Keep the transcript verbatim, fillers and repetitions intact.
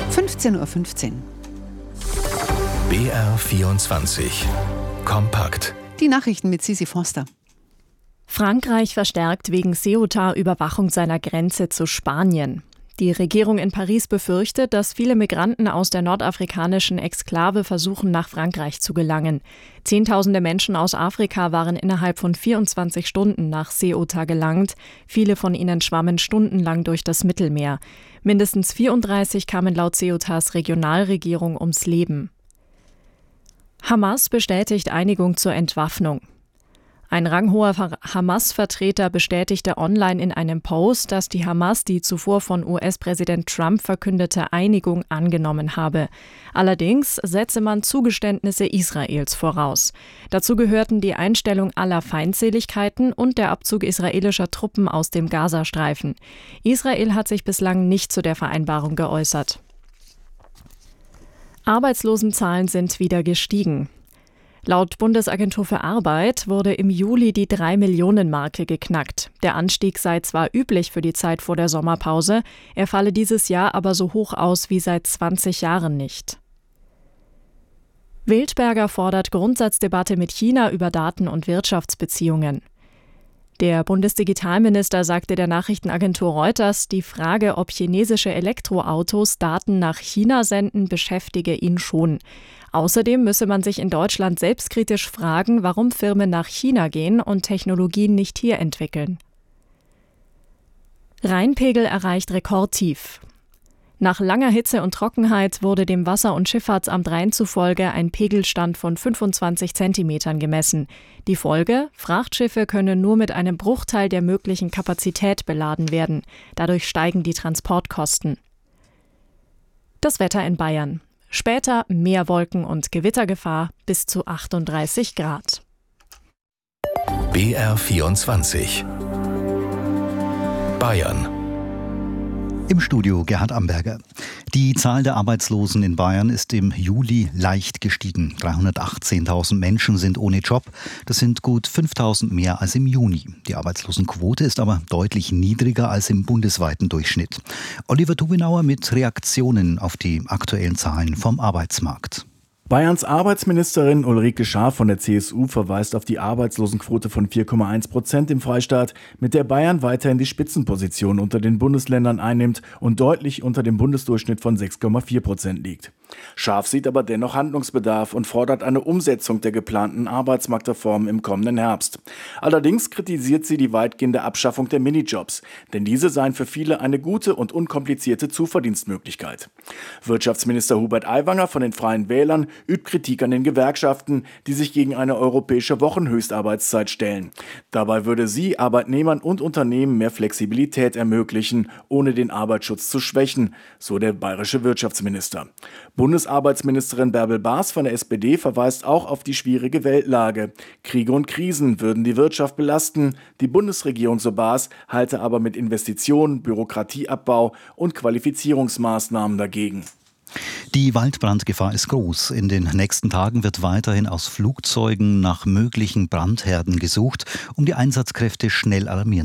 fünfzehn Uhr fünfzehn. B R vierundzwanzig. Kompakt. Die Nachrichten mit Sisi Forster. Frankreich verstärkt wegen Ceuta Überwachung seiner Grenze zu Spanien. Die Regierung in Paris befürchtet, dass viele Migranten aus der nordafrikanischen Exklave versuchen, nach Frankreich zu gelangen. Zehntausende Menschen aus Afrika waren innerhalb von vierundzwanzig Stunden nach Ceuta gelangt. Viele von ihnen schwammen stundenlang durch das Mittelmeer. Mindestens vierunddreißig kamen laut Ceutas Regionalregierung ums Leben. Hamas bestätigt Einigung zur Entwaffnung. Ein ranghoher Hamas-Vertreter bestätigte online in einem Post, dass die Hamas die zuvor von U S-Präsident Trump verkündete Einigung angenommen habe. Allerdings setze man Zugeständnisse Israels voraus. Dazu gehörten die Einstellung aller Feindseligkeiten und der Abzug israelischer Truppen aus dem Gazastreifen. Israel hat sich bislang nicht zu der Vereinbarung geäußert. Arbeitslosenzahlen sind wieder gestiegen. Laut Bundesagentur für Arbeit wurde im Juli die drei Millionen Marke geknackt. Der Anstieg sei zwar üblich für die Zeit vor der Sommerpause, er falle dieses Jahr aber so hoch aus wie seit zwanzig Jahren nicht. Wildberger fordert Grundsatzdebatte mit China über Daten- und Wirtschaftsbeziehungen. Der Bundesdigitalminister sagte der Nachrichtenagentur Reuters, die Frage, ob chinesische Elektroautos Daten nach China senden, beschäftige ihn schon. Außerdem müsse man sich in Deutschland selbstkritisch fragen, warum Firmen nach China gehen und Technologien nicht hier entwickeln. Rheinpegel erreicht Rekordtief. Nach langer Hitze und Trockenheit wurde dem Wasser- und Schifffahrtsamt Rhein zufolge ein Pegelstand von fünfundzwanzig Zentimetern gemessen. Die Folge: Frachtschiffe können nur mit einem Bruchteil der möglichen Kapazität beladen werden. Dadurch steigen die Transportkosten. Das Wetter in Bayern. Später mehr Wolken und Gewittergefahr bis zu achtunddreißig Grad. B R vierundzwanzig. Bayern. Im Studio Gerhard Amberger. Die Zahl der Arbeitslosen in Bayern ist im Juli leicht gestiegen. dreihundertachtzehntausend Menschen sind ohne Job. Das sind gut fünftausend mehr als im Juni. Die Arbeitslosenquote ist aber deutlich niedriger als im bundesweiten Durchschnitt. Oliver Tubinauer mit Reaktionen auf die aktuellen Zahlen vom Arbeitsmarkt. Bayerns Arbeitsministerin Ulrike Schaaf von der C S U verweist auf die Arbeitslosenquote von vier Komma eins Prozent im Freistaat, mit der Bayern weiterhin die Spitzenposition unter den Bundesländern einnimmt und deutlich unter dem Bundesdurchschnitt von sechs Komma vier Prozent liegt. Schaaf sieht aber dennoch Handlungsbedarf und fordert eine Umsetzung der geplanten Arbeitsmarktreformen im kommenden Herbst. Allerdings kritisiert sie die weitgehende Abschaffung der Minijobs, denn diese seien für viele eine gute und unkomplizierte Zuverdienstmöglichkeit. Wirtschaftsminister Hubert Aiwanger von den Freien Wählern übt Kritik an den Gewerkschaften, die sich gegen eine europäische Wochenhöchstarbeitszeit stellen. Dabei würde sie Arbeitnehmern und Unternehmen mehr Flexibilität ermöglichen, ohne den Arbeitsschutz zu schwächen, so der bayerische Wirtschaftsminister. Bundesarbeitsministerin Bärbel Baas von der S P D verweist auch auf die schwierige Weltlage. Kriege und Krisen würden die Wirtschaft belasten. Die Bundesregierung, so Baas, halte aber mit Investitionen, Bürokratieabbau und Qualifizierungsmaßnahmen dagegen. Die Waldbrandgefahr ist groß. In den nächsten Tagen wird weiterhin aus Flugzeugen nach möglichen Brandherden gesucht, um die Einsatzkräfte schnell alarmieren